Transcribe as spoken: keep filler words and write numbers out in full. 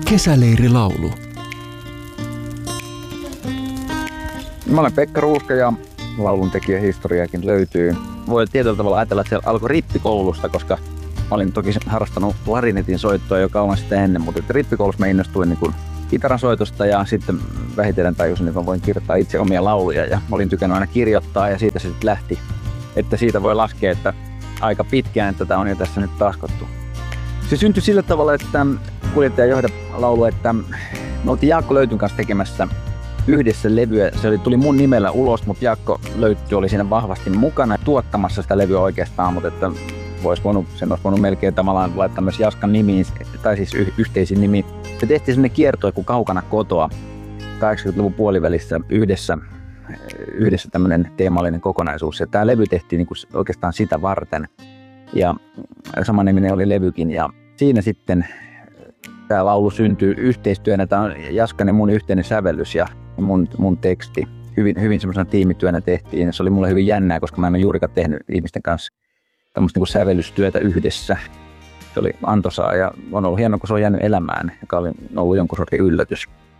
Kesäleirilaulu. Mä olen Pekka Ruuska ja lauluntekijän historiakin löytyy. Voi tietyllä tavalla ajatella, että se alkoi rippikoulusta, koska mä olin toki harrastanut klarinetin soittoa jo kauan sitä ennen, mutta rippikoulussa mä innostuin niin kuin kitaran soitosta ja sitten vähitellen tajusin, että mä voin kirjoittaa itse omia lauluja ja mä olin tykännyt aina kirjoittaa ja siitä se sitten lähti. Että siitä voi laskea, että aika pitkään tätä on jo tässä nyt taskottu. Se syntyi sillä tavalla, että kuljettaja johda laulu, että me oltiin Jaakko Löytyn kanssa tekemässä yhdessä levyä. Se oli, tuli mun nimellä ulos, mutta Jaakko Löytty oli siinä vahvasti mukana tuottamassa sitä levyä oikeastaan, mutta että vois voinut, sen olisi voinut melkein tavallaan laittaa myös Jaskan nimiin, tai siis y- yhteisiin nimiin. Me tehtiin sellainen kiertue kuin Kaukana kotoa kahdeksankymmentäluvun puolivälissä yhdessä, yhdessä tämmöinen teemallinen kokonaisuus. Ja tämä levy tehtiin niin kuin oikeastaan sitä varten. Ja samanniminen oli levykin. Ja siinä sitten tämä laulu syntyy yhteistyönä. Tämä on Jaskan ja mun yhteinen sävellys ja mun, mun teksti. Hyvin, hyvin semmoisena tiimityönä tehtiin. Se oli mulle hyvin jännää, koska mä en ole juurikaan tehnyt ihmisten kanssa tämmöistä niin kuin sävellystyötä yhdessä. Se oli antoisaa ja on ollut hienoa, kun se on jäänyt elämään, joka oli ollut jonkun sortin yllätys.